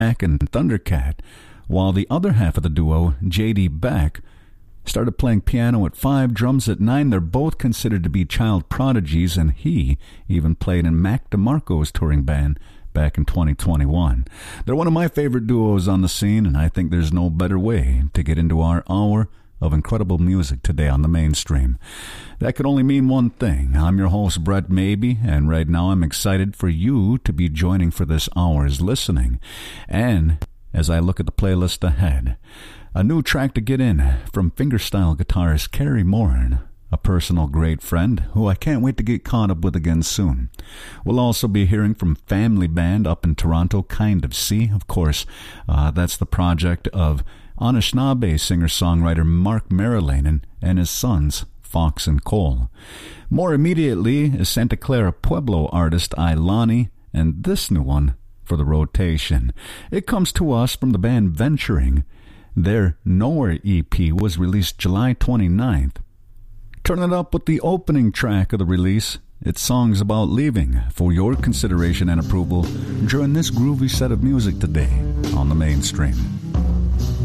and Thundercat, while the other half of the duo, J.D. Beck, started playing piano at 5, drums at 9. They're both considered to be child prodigies, and he even played in Mac DeMarco's touring band back in 2021. They're one of my favorite duos on the scene, and I think there's no better way to get into our hour of incredible music today on the mainstream. That could only mean one thing. I'm your host, Brett Maybe, and right now I'm excited for you to be joining for this hour's listening. And as I look at the playlist ahead, a new track to get in from fingerstyle guitarist Kerry Moran, a personal great friend who I can't wait to get caught up with again soon. We'll also be hearing from family band up in Toronto, Kind of Sea. Of course, that's the project of Anishinaabe singer-songwriter Mark Marilyn and his sons, Fox and Cole. More immediately is Santa Clara Pueblo artist Ailani, and this new one for the rotation. It comes to us from the band Venturing. Their Nowhere EP was released July 29th. Turn it up with the opening track of the release. It's songs about leaving for your consideration and approval during this groovy set of music today on the mainstream.